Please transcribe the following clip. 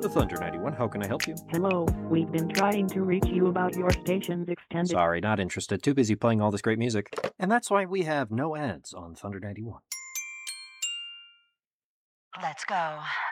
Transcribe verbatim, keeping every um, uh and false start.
to Thunder ninety-one. How can I help you? Hello, we've been trying to reach you about your station's extended... Sorry, not interested. Too busy playing all this great music. And that's why we have no ads on Thunder ninety-one. Let's go.